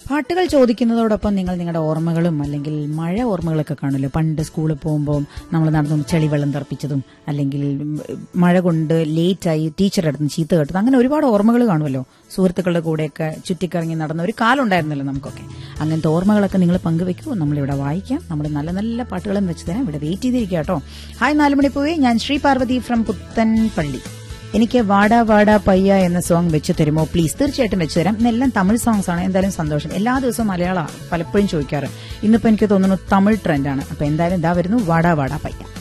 പാട്ടുകൾ ചോദിക്കുന്നതോടൊപ്പം നിങ്ങൾ നിങ്ങളുടെ ഓർമ്മകളും അല്ലെങ്കിൽ മഴ ഓർമ്മകളൊക്കെ കാണുമല്ലോ. പണ്ട് സ്കൂളിൽ പോകുമ്പോൾ നമ്മൾ നടന്നു ചെളിവെള്ളം തെറിപ്പിച്ചതും അല്ലെങ്കിൽ മഴ കൊണ്ട് ലേറ്റായി ടീച്ചറുടെ അടുത്ത് ചീത്ത കേട്ടതും അങ്ങനെ ഒരുപാട് ഓർമ്മകൾ കാണുമല്ലോ. സുഹൃത്തുക്കളുടെ കൂടെയൊക്കെ ചുറ്റിക്കറങ്ങി നടന്ന ഒരു കാലം ഉണ്ടായിരുന്നല്ലോ നമുക്കൊക്കെ. അങ്ങനത്തെ ഓർമ്മകളൊക്കെ നിങ്ങൾ പങ്കുവെക്കുമോ? നമ്മളിവിടെ വായിക്കാം. നമ്മൾ നല്ല നല്ല പാട്ടുകളും വെച്ച് തരാം. ഇവിടെ വെയിറ്റ് ചെയ്തിരിക്കുക കേട്ടോ. ഹായ് 4 മണി പോയി. ഞാൻ ശ്രീ പാർവതി ഫ്രം പുത്തൻപള്ളി. എനിക്ക് വാടാ വാടാ പയ്യ എന്ന സോങ് വെച്ച് തരുമോ പ്ലീസ്? തീർച്ചയായിട്ടും വെച്ച് തരാം. ഇന്നെല്ലാം തമിഴ് സോങ്സ് ആണ്. എന്തായാലും സന്തോഷം. എല്ലാ ദിവസവും മലയാളമാണ് പലപ്പോഴും ചോദിക്കാറ്. ഇന്നിപ്പോ എനിക്ക് തോന്നുന്നു തമിഴ് ട്രെൻഡാണ്. അപ്പൊ എന്തായാലും ഇതാ വരുന്നു വാടാ വാടാ പയ്യ.